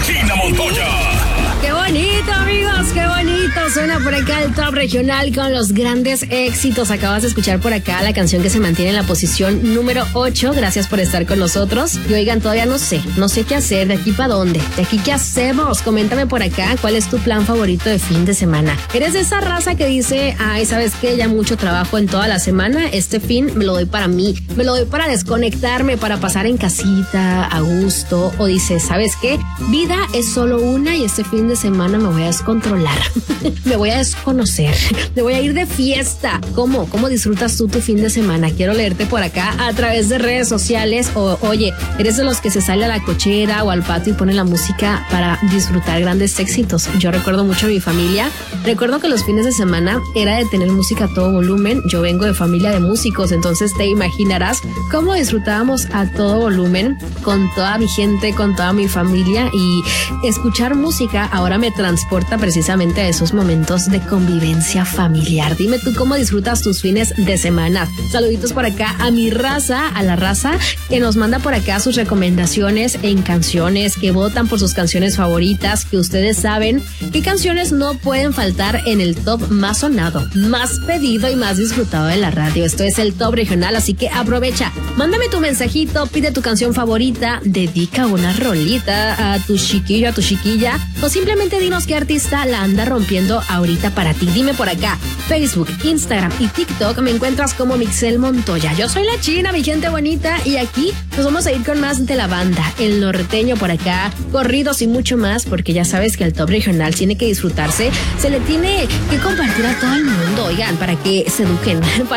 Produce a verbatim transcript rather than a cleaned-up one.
La China Montoya. ¡Qué bonito, amigos! ¡Qué bonito! Suena por acá el Top Regional con los grandes éxitos. Acabas de escuchar por acá la canción que se mantiene en la posición número ocho. Gracias por estar con nosotros. Y oigan, todavía no sé, no sé qué hacer. ¿De aquí para dónde? ¿De aquí qué hacemos? Coméntame por acá cuál es tu plan favorito de fin de semana. ¿Eres de esa raza que dice, ay, ¿sabes qué? Ya mucho trabajo en toda la semana. Este fin me lo doy para mí. Me lo doy para desconectarme, para pasar en casita, a gusto. O dices, ¿sabes qué? Vida es solo una y este fin de semana me voy a descontrolar. Me voy a desconocer. Me voy a ir de fiesta. ¿Cómo? ¿Cómo disfrutas tú tu fin de semana? Quiero leerte por acá a través de redes sociales. O, oye, ¿eres de los que se sale a la cochera o al patio y pone la música para disfrutar grandes éxitos? Yo recuerdo mucho a mi familia. Recuerdo que los fines de semana era de tener música a todo volumen. Yo vengo de familia de músicos, entonces te imaginarás cómo disfrutábamos a todo volumen con toda mi gente, con toda mi familia, y escuchar música ahora me transporta precisamente a esos momentos de convivencia familiar. Dime tú cómo disfrutas tus fines de semana. Saluditos por acá a mi raza, a la raza que nos manda por acá sus recomendaciones en canciones, que votan por sus canciones favoritas, que ustedes saben qué canciones no pueden faltar en el top más sonado, más pedido y más disfrutado de la radio. Esto es el Top Regional, así que aprovecha, mándame tu mensajito, pide tu canción favorita, dedica una rolita a tu chiquillo, a tu chiquilla, o simplemente dinos qué artista la anda rompiendo ahorita para ti. Dime por acá, Facebook, Instagram y TikTok me encuentras como Mixel Montoya. Yo soy la China, mi gente bonita, y aquí nos vamos a ir con más de la banda, el norteño por acá, corridos y mucho más, porque ya sabes que el Top Regional tiene que disfrutarse, se le tiene que compartir a todo el mundo, oigan, para que se eduquen.